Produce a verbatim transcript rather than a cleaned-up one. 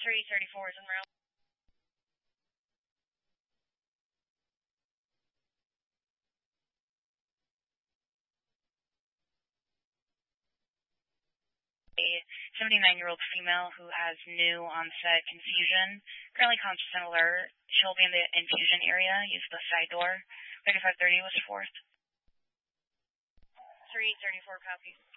three thirty-four is en route. A seventy-nine-year-old female who has new onset confusion, currently conscious and alert. She'll be in the infusion area. Use the side door. thirty-five thirty was fourth. three thirty-four copies.